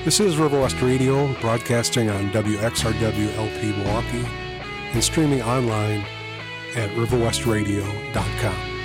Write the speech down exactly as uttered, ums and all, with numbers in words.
This is River West Radio, broadcasting on W X R W L P Milwaukee and streaming online at river west radio dot com.